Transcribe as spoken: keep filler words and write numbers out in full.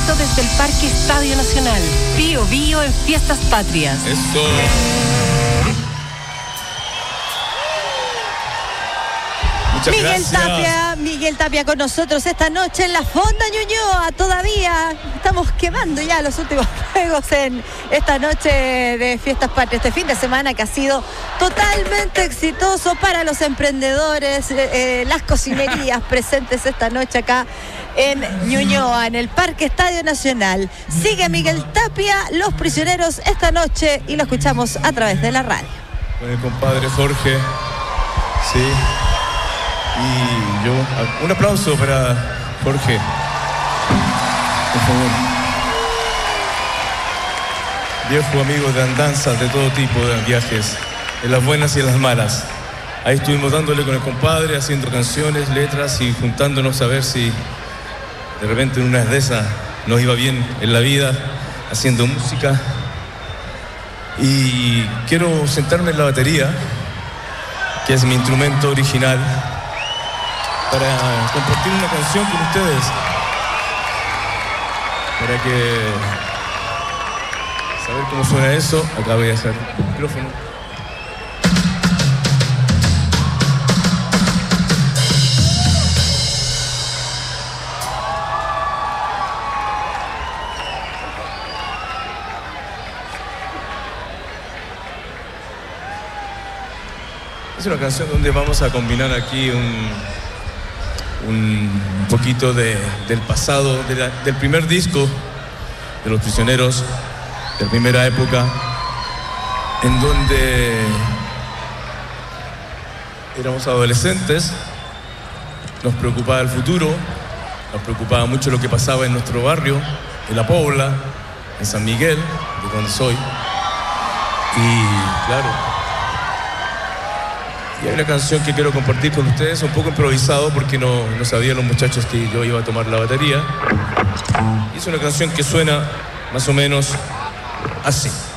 directo desde el Parque Estadio Nacional. Bío Bío en Fiestas Patrias. Eso. Muchas Miguel gracias. Tapia, Miguel Tapia con nosotros esta noche en la Fonda Ñuñoa. Todavía estamos quemando ya los últimos juegos en esta noche de Fiestas Patrias, este fin de semana que ha sido totalmente exitoso para los emprendedores, eh, las cocinerías presentes esta noche acá en Ñuñoa, en el Parque Estadio Nacional. Sigue Miguel Tapia, Los Prisioneros esta noche, y lo escuchamos a través de la radio. Con el compadre Jorge, sí. Y yo, un aplauso para Jorge, por favor. Viejo amigo de andanzas de todo tipo de viajes, en las buenas y en las malas. Ahí estuvimos dándole con el compadre, haciendo canciones, letras y juntándonos a ver si de repente en una de esas nos iba bien en la vida, haciendo música. Y quiero sentarme en la batería, que es mi instrumento original, para compartir una canción con ustedes, para que saber cómo suena eso. Acá voy a hacer el micrófono. Es una canción donde vamos a combinar aquí un un poquito de, del pasado, de la, del primer disco de Los Prisioneros, de la primera época, en donde éramos adolescentes, nos preocupaba el futuro, nos preocupaba mucho lo que pasaba en nuestro barrio, en La Pobla, en San Miguel, de donde soy. Y claro, y hay una canción que quiero compartir con ustedes, un poco improvisado porque no, no sabían los muchachos que yo iba a tomar la batería. Y es una canción que suena más o menos así.